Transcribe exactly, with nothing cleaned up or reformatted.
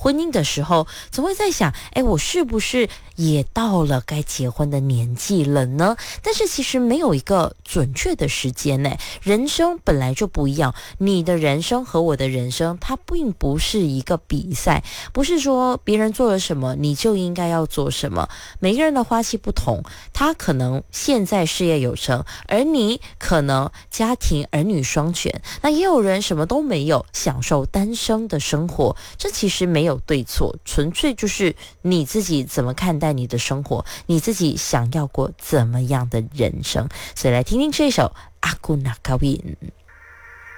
婚姻的时候，总会在想，哎，我是不是也到了该结婚的年纪了呢？但是其实没有一个准确的时间呢。人生本来就不一样，你的人生和我的人生，它并不是一个比赛，不是说别人做了什么你就应该要做什么。每个人的花期不同，他可能现在事业有成，而你可能家庭儿女双全，那也有人什么都没有，享受单身的生活。这其实没有对错，纯粹就是你自己怎么看待你的生活，你自己想要过怎么样的人生。所以来听听这首阿古纳卡维。